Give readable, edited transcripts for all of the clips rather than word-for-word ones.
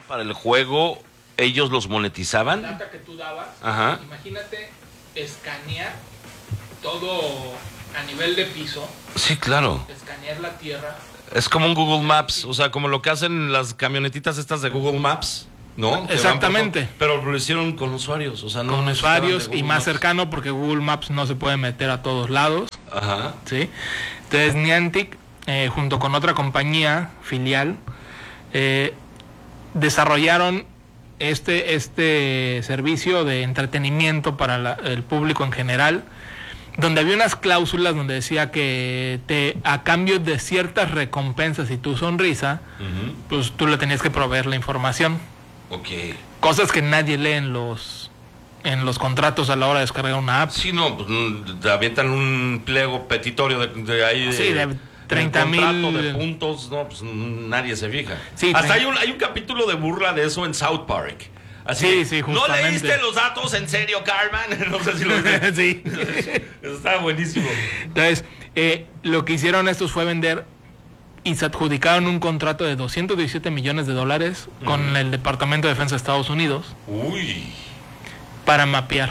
para el juego, ellos los monetizaban. La data que tú dabas, Ajá. imagínate escanear todo a nivel de piso, Sí, claro. escanear la tierra. Es como un Google Maps, o sea, como lo que hacen las camionetitas estas de Google Maps, ¿no? Exactamente. Pero lo hicieron con usuarios, o sea, no Con necesitaban de usuarios y Google más Maps. cercano porque Google Maps no se puede meter a todos lados, Ajá. ¿sí? Entonces Niantic, junto con otra compañía filial, desarrollaron este servicio de entretenimiento para el público en general, donde había unas cláusulas donde decía que a cambio de ciertas recompensas y tu sonrisa, pues tú le tenías que proveer la información. Ok. Cosas que nadie lee en los contratos a la hora de descargar una app. Sí, no, pues te avientan un pliego petitorio de ahí. Sí, de 30,000 contrato de puntos, no, pues nadie se fija. Sí, hasta hay un capítulo de burla de eso en South Park. Así, Sí, ¿no justamente. leíste los datos en serio, Carmen? No sé si lo viste. Sí. Eso está buenísimo. Entonces, lo que hicieron estos fue vender y se adjudicaron un contrato de $217 millones con el Departamento de Defensa de Estados Unidos Uy, para mapear,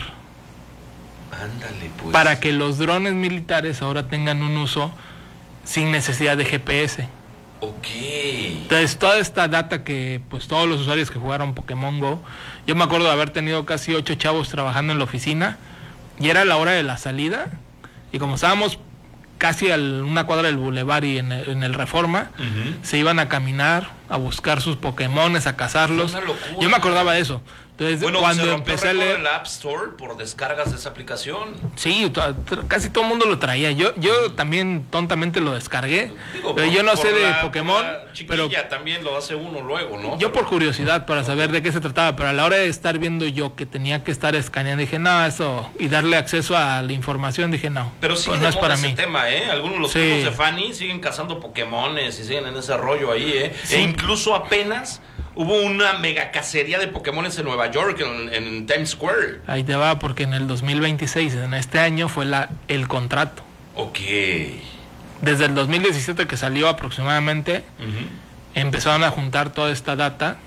ándale pues. para que los drones militares ahora tengan un uso sin necesidad de GPS. Ok. Entonces, toda esta data que, pues, todos los usuarios que jugaron Pokémon GO, yo me acuerdo de haber tenido casi 8 chavos trabajando en la oficina, y era la hora de la salida, y como estábamos casi a una cuadra del Boulevard y en el Reforma, se iban a caminar, a buscar sus Pokémones, a cazarlos. Una locura. Yo me acordaba de eso. Entonces, Bueno, cuando se rompió empecé a leer... el App Store por descargas de esa aplicación. Sí, casi todo el mundo lo traía. Yo también tontamente lo descargué. Digo, Pero yo no sé de la Pokémon. Pero Pero también lo hace uno luego, ¿no? yo por curiosidad, para saber de qué se trataba. Pero a la hora de estar viendo yo que tenía que estar escaneando, dije, no, eso... Y darle acceso a la información, dije, no. Pero sí, pues no no es para ese mí. tema, ¿eh? Algunos de los Sí. primos de Fanny siguen cazando Pokémones y siguen en ese rollo ahí, ¿eh? Sí. E incluso apenas hubo una mega cacería de Pokémones en Nueva York, en Times Square. Ahí te va, porque en el 2026, en este año, fue el contrato. Ok. Desde el 2017 que salió aproximadamente, empezaron a juntar toda esta data.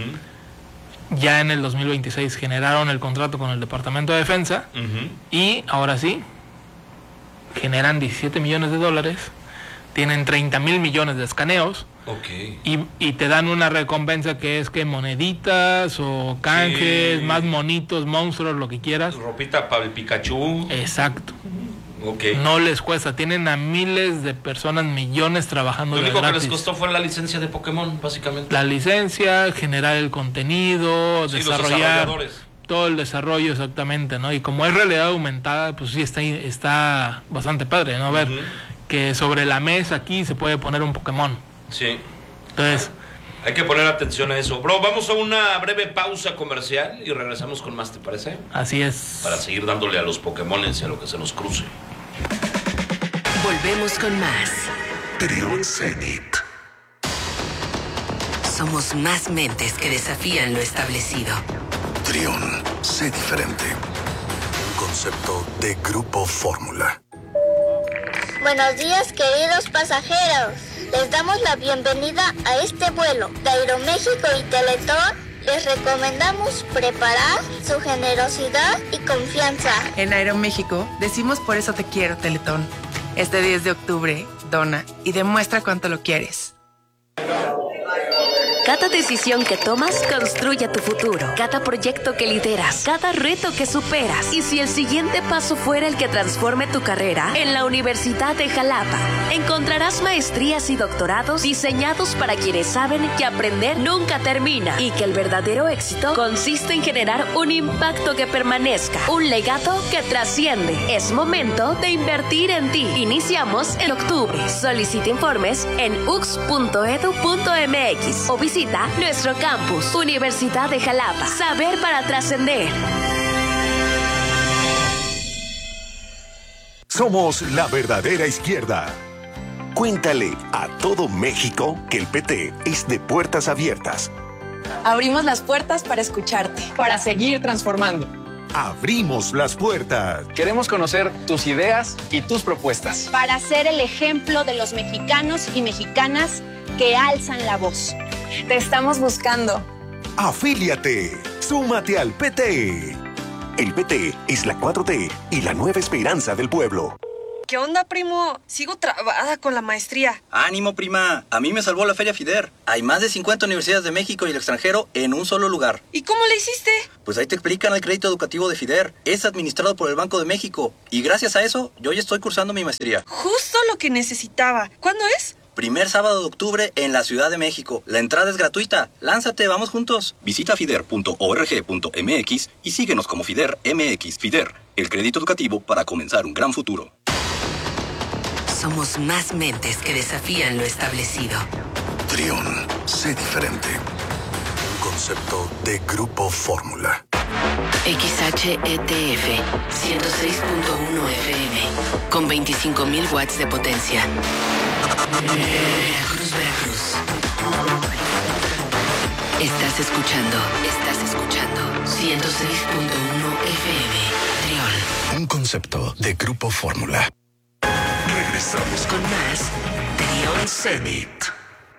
Ya en el 2026 generaron el contrato con el Departamento de Defensa y ahora sí, generan $17 millones, tienen 30,000 millones de escaneos. Ok. Y te dan una recompensa que es que moneditas o canjes, Sí. más monitos, monstruos, lo que quieras. Ropita para el Pikachu. Exacto. Ok. No les cuesta. Tienen a miles de personas, millones trabajando Lo de único que gratis. les costó fue la licencia de Pokémon, básicamente. La licencia, generar el contenido, Sí, los desarrollar desarrolladores. todo el desarrollo exactamente, ¿no? Y como es realidad aumentada, pues sí está bastante padre, ¿no? Ver que sobre la mesa aquí se puede poner un Pokémon. Sí. Entonces, Hay que poner atención a eso. Bro, vamos a una breve pausa comercial y regresamos con más, ¿te parece? así es. Para seguir dándole a los Pokémones y a lo que se nos cruce. Volvemos con más. Trión Zenit. Somos más mentes que desafían lo establecido. Trión, sé diferente. Un concepto de Grupo Fórmula. Buenos días, queridos pasajeros. Les damos la bienvenida a este vuelo de Aeroméxico y Teletón. Les recomendamos preparar su generosidad y confianza. En Aeroméxico decimos por eso te quiero, Teletón. Este 10 de octubre, dona y demuestra cuánto lo quieres. Cada decisión que tomas construye tu futuro. Cada proyecto que lideras, cada reto que superas. Y si el siguiente paso fuera el que transforme tu carrera, en la Universidad de Jalapa encontrarás maestrías y doctorados diseñados para quienes saben que aprender nunca termina y que el verdadero éxito consiste en generar un impacto que permanezca, un legado que trasciende. Es momento de invertir en ti. Iniciamos en octubre. Solicita informes en ux.edu.mx o visita nuestro campus, Universidad de Jalapa. Saber para trascender. Somos la verdadera izquierda. Cuéntale a todo México que el PT es de puertas abiertas. Abrimos las puertas para escucharte, para seguir transformando. Abrimos las puertas. Queremos conocer tus ideas y tus propuestas. Para ser el ejemplo de los mexicanos y mexicanas que alzan la voz. Te estamos buscando. Afíliate. Súmate al PT. El PT es la 4T y la nueva esperanza del pueblo. ¿Qué onda, primo? Sigo trabada con la maestría. ¡Ánimo, prima! A mí me salvó la Feria FIDER. Hay más de 50 universidades de México y el extranjero en un solo lugar. ¿Y cómo le hiciste? Pues ahí te explican el crédito educativo de FIDER. Es administrado por el Banco de México. Y gracias a eso, yo ya estoy cursando mi maestría. Justo lo que necesitaba. ¿Cuándo es? Primer sábado de octubre en la Ciudad de México. La entrada es gratuita. Lánzate, vamos juntos. Visita fider.org.mx y síguenos como FIDER MX. FIDER, el crédito educativo para comenzar un gran futuro. Somos más mentes que desafían lo establecido. Trión, sé diferente. Un concepto de Grupo Fórmula. XHETF 106.1 FM con 25.000 watts de potencia. Veracruz. Estás escuchando 106.1 FM. Trión. Un concepto de Grupo Fórmula. Regresamos con más Trión Zenit.